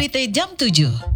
Berita Jam 7.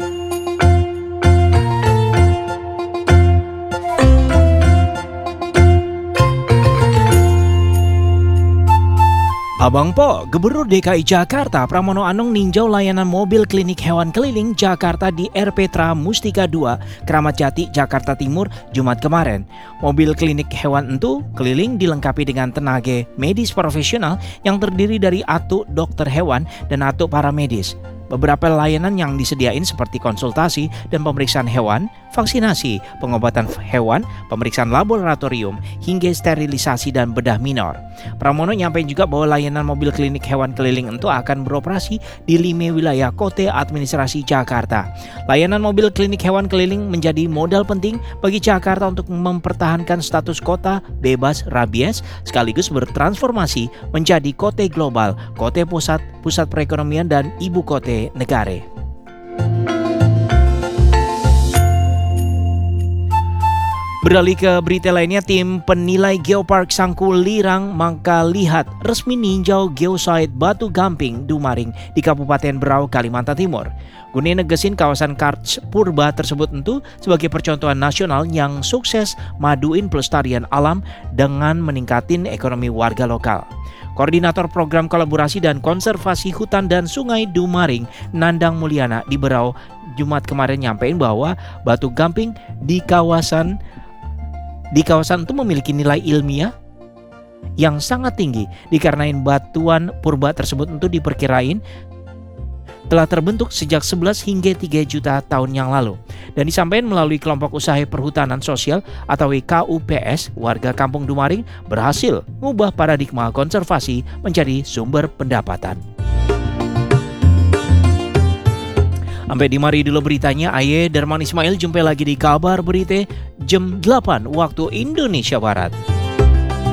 Abang Po, Gubernur DKI Jakarta Pramono Anung ninjau layanan mobil klinik hewan keliling Jakarta di RPtra Mustika 2, Kramat Jati, Jakarta Timur, Jumat kemarin. Mobil klinik hewan itu keliling dilengkapi dengan tenaga medis profesional yang terdiri dari atu dokter hewan dan atu paramedis. Beberapa layanan yang disediain seperti konsultasi dan pemeriksaan hewan, vaksinasi, pengobatan hewan, pemeriksaan laboratorium, hingga sterilisasi dan bedah minor. Pramono nyampein juga bahwa layanan mobil klinik hewan keliling itu akan beroperasi di 5 wilayah kota administrasi Jakarta. Layanan mobil klinik hewan keliling menjadi modal penting bagi Jakarta untuk mempertahankan status kota bebas rabies sekaligus bertransformasi menjadi kota global, kota pusat perekonomian dan ibu kota negara. Beralih ke berita lainnya, tim penilai Geopark Sangkulirang Mangkalihat resmi ninjau geosite Batu Gamping Dumaring di Kabupaten Berau, Kalimantan Timur. Guna negesin kawasan Karts Purba tersebut tentu sebagai percontohan nasional yang sukses maduin pelestarian alam dengan meningkatin ekonomi warga lokal. Koordinator Program Kolaborasi dan Konservasi Hutan dan Sungai Dumaring, Nandang Mulyana di Berau, Jumat kemarin nyampein bahwa Batu Gamping di kawasan itu memiliki nilai ilmiah yang sangat tinggi dikarenain batuan purba tersebut itu diperkirain telah terbentuk sejak 11 hingga 3 juta tahun yang lalu dan disampaikan melalui kelompok usaha perhutanan sosial atau KUPS. Warga Kampung Dumaring berhasil mengubah paradigma konservasi menjadi sumber pendapatan. Sampai di mari dulu beritanya. Aye Darman Ismail, jumpa lagi di kabar berita jam 8 waktu Indonesia Barat.